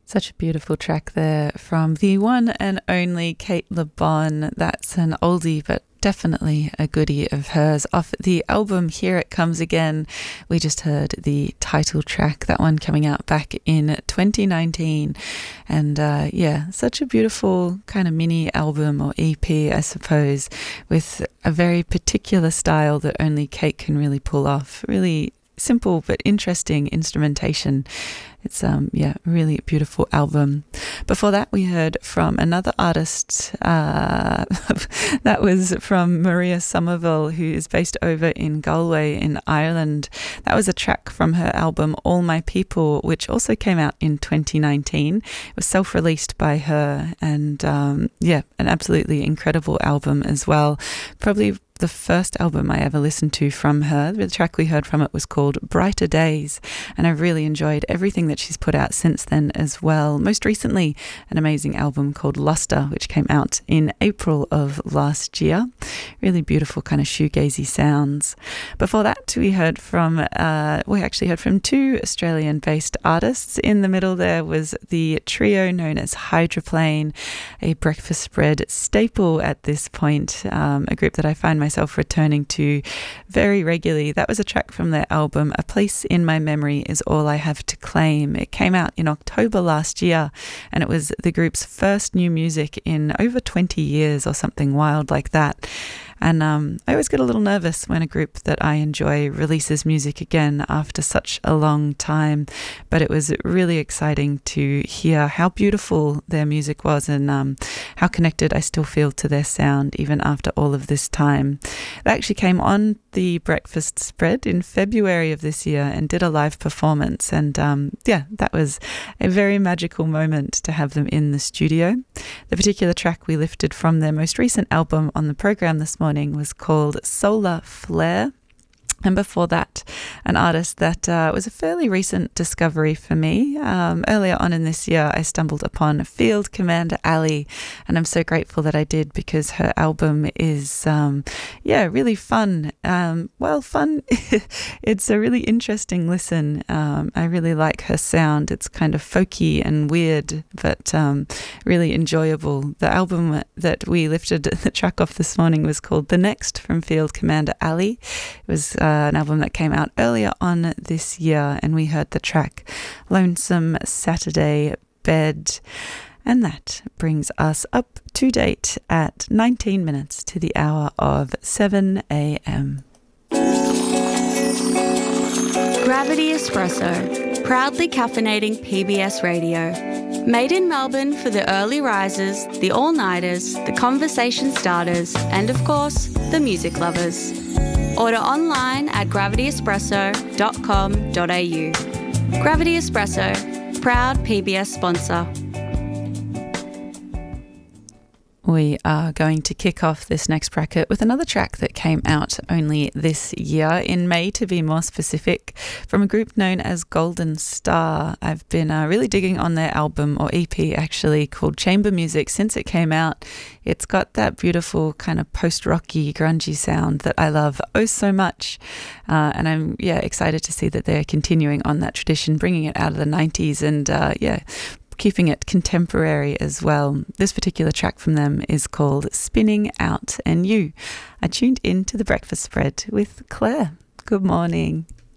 Such a beautiful track there from the one and only Cate Le Bon. That's an oldie, but definitely a goodie of hers. Off the album Here It Comes Again, we just heard the title track, that one coming out back in 2019. And such a beautiful kind of mini album or EP, I suppose, with a very particular style that only Cate can really pull off. Really simple but interesting instrumentation. It's really beautiful album. Before that, we heard from another artist. That was from Maria Somerville, who is based over in Galway in Ireland. That was a track from her album All My People, which also came out in 2019. It was self-released by her, and an absolutely incredible album as well. Probably the first album I ever listened to from her. The track we heard from it was called Brighter Days, and I've really enjoyed everything that she's put out since then as well. Most recently, an amazing album called Luster, which came out in April of last year. Really beautiful kind of shoegazy sounds. Before that, we actually heard from two Australian-based artists. In the middle there was the trio known as Hydroplane, a breakfast spread staple at this point, a group that I find myself returning to very regularly. That was a track from their album A Place in My Memory Is All I Have to Claim. It came out in October last year, and it was the group's first new music in over 20 years or something wild like that. And I always get a little nervous when a group that I enjoy releases music again after such a long time. But it was really exciting to hear how beautiful their music was, and how connected I still feel to their sound even after all of this time. They actually came on the breakfast spread in February of this year and did a live performance. And that was a very magical moment to have them in the studio. The particular track we lifted from their most recent album on the program this morning was called Solar Flare. And before that, an artist that was a fairly recent discovery for me. Earlier on in this year, I stumbled upon Field Commander Ali, and I'm so grateful that I did, because her album is, really fun. Fun. It's a really interesting listen. I really like her sound. It's kind of folky and weird, but really enjoyable. The album that we lifted the track off this morning was called The Next from Field Commander Ali. It was an album that came out earlier on this year, and we heard the track Lonesome Saturday Bed. And that brings us up to date at 19 minutes to the hour of 7 a.m. Gravity Espresso, proudly caffeinating PBS Radio. Made in Melbourne for the early risers, the all-nighters, the conversation starters, and of course, the music lovers. Order online at gravityespresso.com.au. Gravity Espresso, proud PBS sponsor. We are going to kick off this next bracket with another track that came out only this year, in May to be more specific, from a group known as Golden Star. I've been really digging on their album, or EP actually, called Chamber Music since it came out. It's got that beautiful kind of post-rocky, grungy sound that I love oh so much. And I'm excited to see that they're continuing on that tradition, bringing it out of the 90s and keeping it contemporary as well. This particular track from them is called Spinning Out and You. I tuned in to the breakfast spread with Claire. Good morning.